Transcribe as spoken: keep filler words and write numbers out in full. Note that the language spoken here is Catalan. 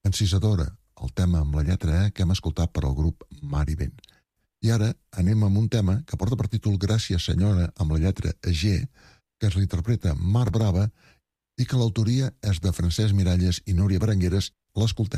Encisadora, el tema amb la lletra E que hem escoltat per al grup Mar i Vent. I ara anem amb un tema que porta per títol Gràcies senyora amb la lletra G, que es l'interpreta Mar Brava i que l'autoria és de Francesc Miralles i Núria Berengueres. L'escoltem.